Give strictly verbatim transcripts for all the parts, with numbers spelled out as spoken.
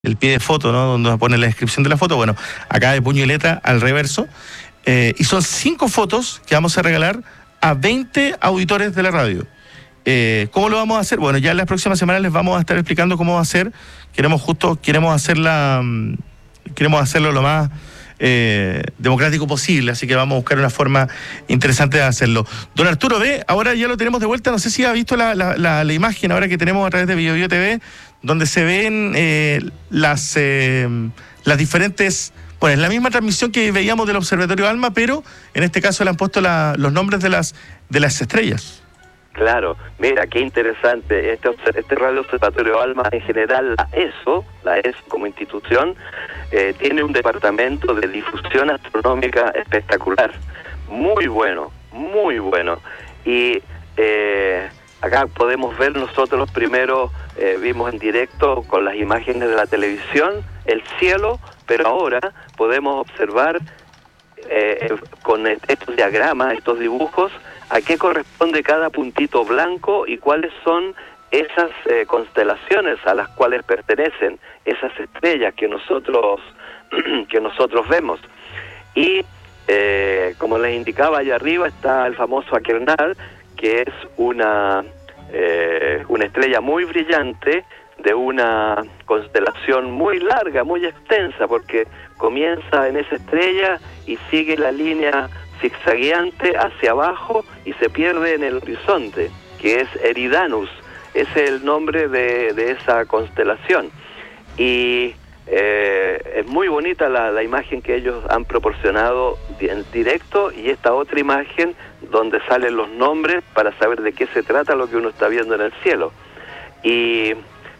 el pie de foto, ¿no? Donde pone la descripción de la foto. Bueno, acá de puño y letra al reverso. Eh, y son cinco fotos que vamos a regalar a veinte auditores de la radio. Eh, ¿Cómo lo vamos a hacer? Bueno, ya en las próximas semanas les vamos a estar explicando cómo va a ser. Queremos justo, queremos hacerla, queremos hacerlo lo más eh, democrático posible, así que vamos a buscar una forma interesante de hacerlo. Don Arturo B, ahora ya lo tenemos de vuelta, no sé si ha visto la, la, la, la imagen ahora que tenemos a través de Bio Bio T V, donde se ven eh, las, eh, las diferentes... Bueno, es la misma transmisión que veíamos del Observatorio ALMA, pero en este caso le han puesto la, los nombres de las de las estrellas. Claro, mira, qué interesante. Este, este Radio Observatorio ALMA, en general, la ESO, la ESO como institución, eh, tiene un departamento de difusión astronómica espectacular. Muy bueno, muy bueno. Y eh, acá podemos ver nosotros primero, eh, vimos en directo con las imágenes de la televisión, el cielo, pero ahora podemos observar eh, con estos diagramas, estos dibujos, a qué corresponde cada puntito blanco y cuáles son esas eh, constelaciones a las cuales pertenecen esas estrellas que nosotros que nosotros vemos. Y eh, como les indicaba, allá arriba está el famoso Achernar, que es una eh, una estrella muy brillante de una constelación muy larga, muy extensa, porque comienza en esa estrella y sigue la línea zigzagueante hacia abajo y se pierde en el horizonte, que es Eridanus, es el nombre de, de esa constelación. Y eh, es muy bonita la, la imagen que ellos han proporcionado en directo, y esta otra imagen donde salen los nombres para saber de qué se trata lo que uno está viendo en el cielo. Y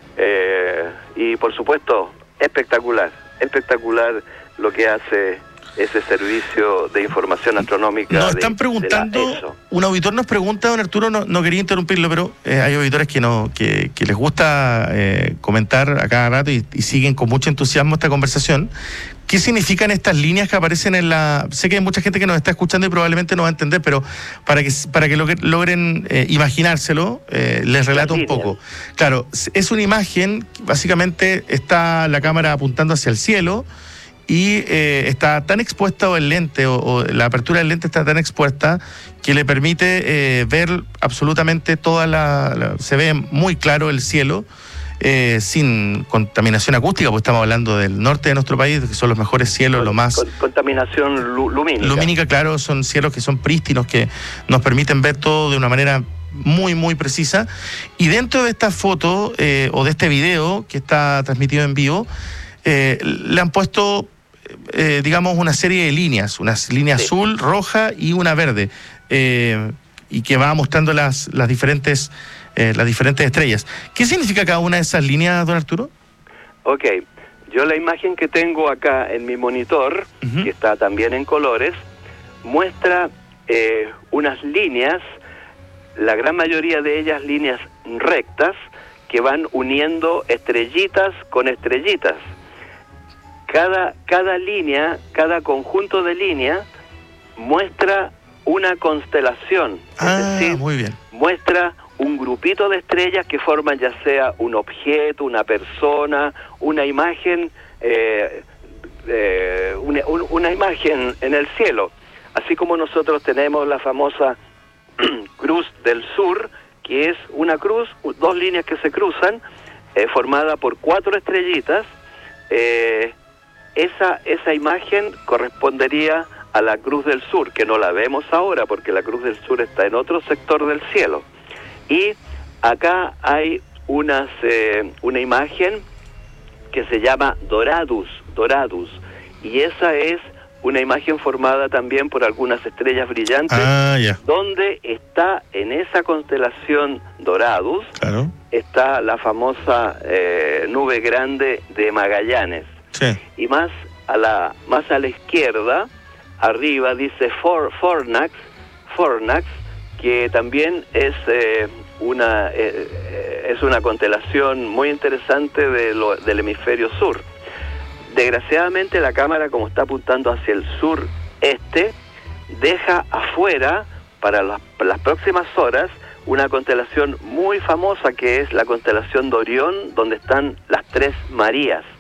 Eh, y por supuesto, espectacular, espectacular lo que hace ese servicio de información astronómica. Nos están de, preguntando, de un auditor nos pregunta, don Arturo, no, no quería interrumpirlo, pero eh, hay auditores que no que, que les gusta eh, comentar a cada rato y, y siguen con mucho entusiasmo esta conversación. ¿Qué significan estas líneas que aparecen en la...? Sé que hay mucha gente que nos está escuchando y probablemente no va a entender, pero para que para que logren, logren eh, imaginárselo, eh, les relato un poco. Claro, es una imagen, básicamente está la cámara apuntando hacia el cielo y eh, está tan expuesta o el lente o, o la apertura del lente está tan expuesta que le permite eh, ver absolutamente toda la, la... Se ve muy claro el cielo, Eh, sin contaminación acústica, porque estamos hablando del norte de nuestro país, que son los mejores cielos, con, lo más... Con, contaminación lu, lumínica. Lumínica, claro, son cielos que son prístinos, que nos permiten ver todo de una manera muy, muy precisa. Y dentro de esta foto, eh, o de este video que está transmitido en vivo, eh, le han puesto, eh, digamos, una serie de líneas, una línea sí. azul, roja y una verde, eh, y que va mostrando las, las diferentes... Eh, las diferentes estrellas. ¿Qué significa cada una de esas líneas, don Arturo? Ok, yo la imagen que tengo acá en mi monitor, uh-huh. que está también en colores, muestra eh, unas líneas, la gran mayoría de ellas líneas rectas, que van uniendo estrellitas con estrellitas. Cada, cada línea, cada conjunto de líneas muestra una constelación, ah, es decir, muy bien. muestra un grupito de estrellas que forman ya sea un objeto, una persona, una imagen, eh, eh, una, un, una imagen en el cielo. Así como nosotros tenemos la famosa Cruz del Sur, que es una cruz, dos líneas que se cruzan, eh, formada por cuatro estrellitas. Eh, esa, esa imagen correspondería a la Cruz del Sur, que no la vemos ahora porque la Cruz del Sur está en otro sector del cielo. Y acá hay unas, eh, una imagen que se llama Doradus, Doradus, y esa es una imagen formada también por algunas estrellas brillantes, ah, yeah. donde está en esa constelación Doradus, claro. está la famosa eh, nube grande de Magallanes. Sí. Y más a la más a la izquierda, arriba dice For, Fornax, Fornax, que también es eh, una eh, es una constelación muy interesante de lo, del hemisferio sur. Desgraciadamente la cámara, como está apuntando hacia el sureste, deja afuera para las, para las próximas horas una constelación muy famosa que es la constelación de Orión, donde están las tres Marías.